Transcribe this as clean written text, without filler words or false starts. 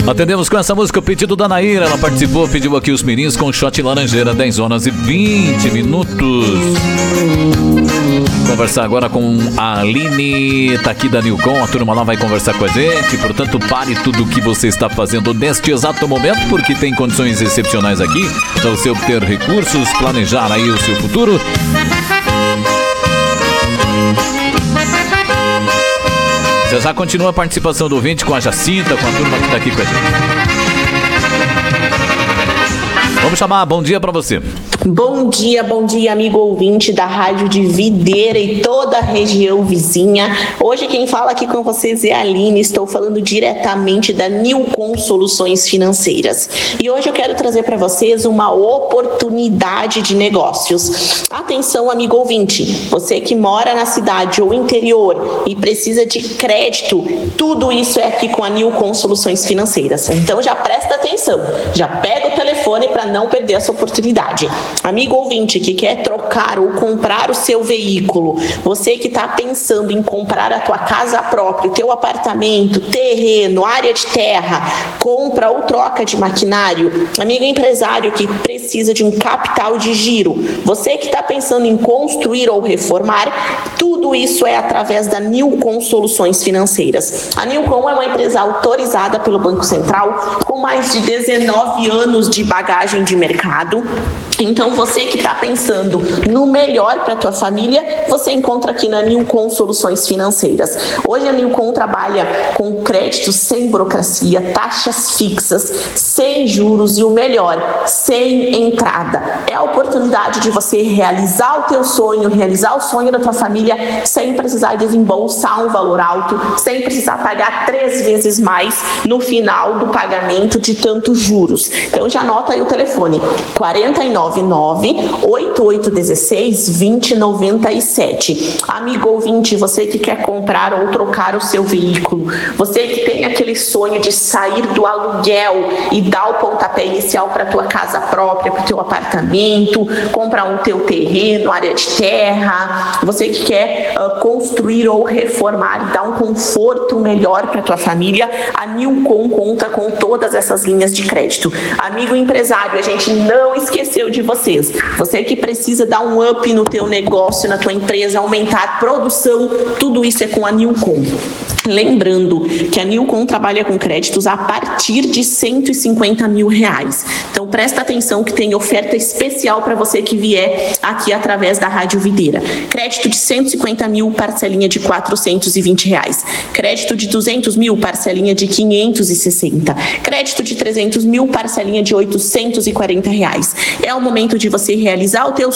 Atendemos com essa música o pedido da Naira. Ela participou, pediu aqui os mirins com shot laranjeira, 10 horas e 20 minutos. Conversar agora com a Aline, tá aqui da Nilcom. A turma lá vai conversar com a gente. Portanto, pare tudo o que você está fazendo neste exato momento, porque tem condições excepcionais aqui para você obter recursos, planejar aí o seu futuro. Você já continua a participação do ouvinte com a Jacinta, com a turma que está aqui com a gente. Vamos chamar, bom dia para você. Bom dia, amigo ouvinte da Rádio de Videira e toda a região vizinha. Hoje quem fala aqui com vocês é a Aline, estou falando diretamente da Nilcom Soluções Financeiras. E hoje eu quero trazer para vocês uma oportunidade de negócios. Atenção, amigo ouvinte, você que mora na cidade ou interior e precisa de crédito, tudo isso é aqui com a Nilcom Soluções Financeiras. Então já presta atenção, já pega o telefone para não perder essa oportunidade. Amigo ouvinte que quer trocar ou comprar o seu veículo, você que está pensando em comprar a tua casa própria, o teu apartamento, terreno, área de terra, compra ou troca de maquinário, amigo empresário que precisa de um capital de giro, você que está pensando em construir ou reformar, tudo isso é através da Nilcom Soluções Financeiras. A Nilcom é uma empresa autorizada pelo Banco Central com mais de 19 anos de bagagem de mercado. Então, você que está pensando no melhor para a tua família, você encontra aqui na Nilcom Soluções Financeiras. Hoje a Nilcom trabalha com créditos sem burocracia, taxas fixas, sem juros e o melhor, sem entrada. É a oportunidade de você realizar o teu sonho, realizar o sonho da tua família sem precisar desembolsar um valor alto, sem precisar pagar 3 vezes mais no final do pagamento de tantos juros. Então já anota aí o telefone, 499-8816-2097. Amigo ouvinte, você que quer comprar ou trocar o seu veículo, você que tem aquele sonho de sair do aluguel e dar o pontapé inicial para a tua casa própria, para o teu apartamento, comprar um teu terreno, área de terra, você que quer construir ou reformar e dar um conforto melhor para a tua família, a Nilcom conta com todas essas linhas de crédito. Amigo empresário, a gente não esqueceu de vocês. Você que precisa dar um up no teu negócio, na tua empresa, aumentar a produção, tudo isso é com a Nilcom. Lembrando que a Nilcom trabalha com créditos a partir de R$150 mil. Então presta atenção que tem oferta especial para você que vier aqui através da Rádio Videira. Crédito de 150 mil, parcelinha de R$420. Crédito de 200 mil, parcelinha de 560. Crédito de 300 mil, parcelinha de R$840. É o momento de você realizar o teu